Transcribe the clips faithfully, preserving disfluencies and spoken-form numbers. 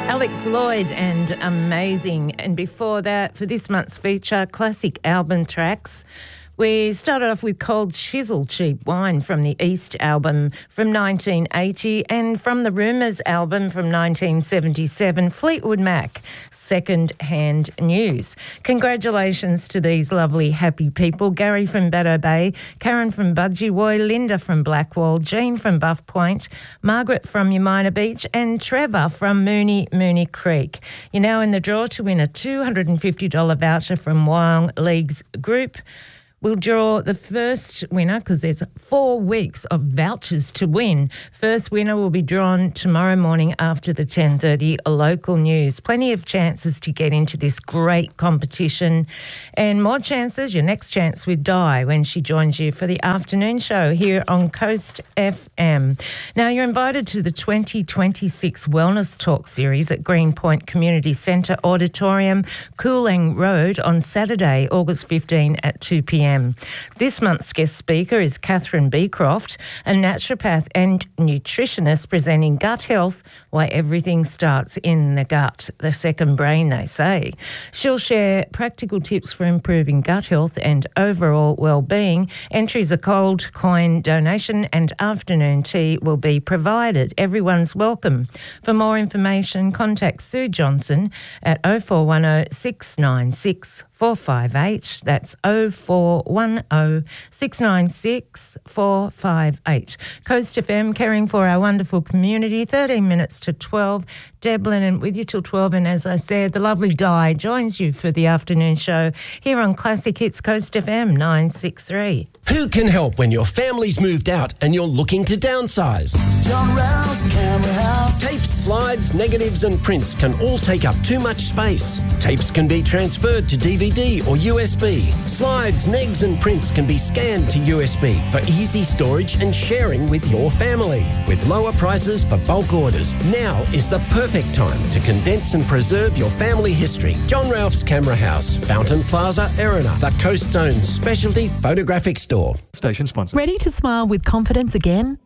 Alex Lloyd and Amazing. And before that, for this month's feature, classic album tracks. We started off with Cold Chisel, Cheap Wine from the East album from nineteen eighty, and from the Rumours album from nineteen seventy-seven, Fleetwood Mac, Second Hand News. Congratulations to these lovely happy people. Gary from Baddo Bay, Karen from Budgewoi, Linda from Blackwall, Jean from Buff Point, Margaret from Umina Beach, and Trevor from Mooney Mooney Creek. You're now in the draw to win a two hundred fifty dollars voucher from Wyong Leagues Group. We'll draw the first winner because there's four weeks of vouchers to win. First winner will be drawn tomorrow morning after the ten thirty local news. Plenty of chances to get into this great competition, and more chances, your next chance with Di when she joins you for the afternoon show here on Coast F M. Now, you're invited to the twenty twenty-six Wellness Talk series at Greenpoint Community Centre Auditorium, Coolang Road on Saturday, August fifteenth at two p.m. This month's guest speaker is Catherine Beecroft, a naturopath and nutritionist presenting Gut Health, Why Everything Starts in the Gut, the second brain, they say. She'll share practical tips for improving gut health and overall well-being. Entries are cold coin donation and afternoon tea will be provided. Everyone's welcome. For more information, contact Sue Johnson at oh four one oh, six nine six, four five eight. That's oh four one oh, six nine six, four five eight. Coast F M, caring for our wonderful community, thirteen minutes to twelve. Deb Lennon with you till twelve, and as I said, the lovely Di joins you for the afternoon show here on Classic Hits Coast F M nine sixty-three. Who can help when your family's moved out and you're looking to downsize? John Ralph's Camera House. Tapes, slides, negatives and prints can all take up too much space. Tapes can be transferred to D V D or U S B. Slides, negs and prints can be scanned to U S B for easy storage and sharing with your family. With lower prices for bulk orders, now is the perfect time to condense and preserve your family history. John Ralph's Camera House, Fountain Plaza, Erina, the Coast Zone's specialty photographic store. Station sponsor. Ready to smile with confidence again?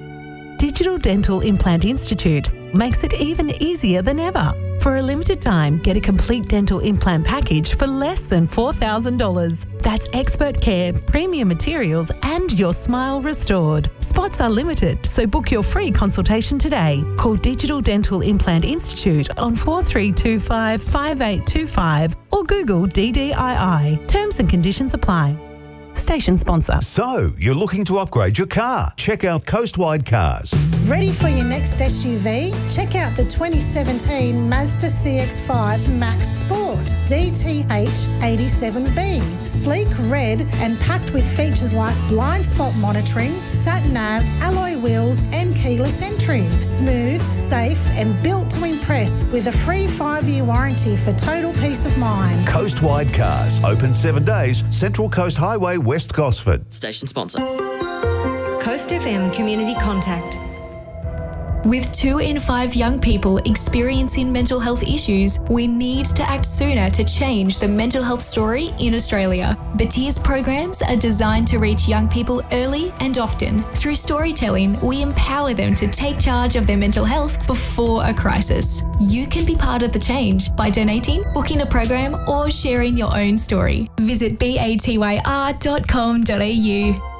Digital Dental Implant Institute makes it even easier than ever. For a limited time, get a complete dental implant package for less than four thousand dollars. That's expert care, premium materials, and your smile restored. Spots are limited, so book your free consultation today. Call Digital Dental Implant Institute on four three two five, five eight two five or Google D D I I. Terms and conditions apply. Station sponsor. So, you're looking to upgrade your car? Check out Coastwide Cars. Ready for your next S U V? Check out the twenty seventeen Mazda C X five Max Sport D T H eighty-seven V. Sleek red and packed with features like blind spot monitoring, sat-nav, alloy wheels and keyless entry. Smooth, safe and built to impress with a free five-year warranty for total peace of mind. Coastwide Cars. Open seven days. Central Coast Highway, West Gosford. Station sponsor. Coast F M Community Contact. With two in five young people experiencing mental health issues, we need to act sooner to change the mental health story in Australia. Batier's programs are designed to reach young people early and often. Through storytelling, we empower them to take charge of their mental health before a crisis. You can be part of the change by donating, booking a program, or sharing your own story. Visit batyr dot com dot a u.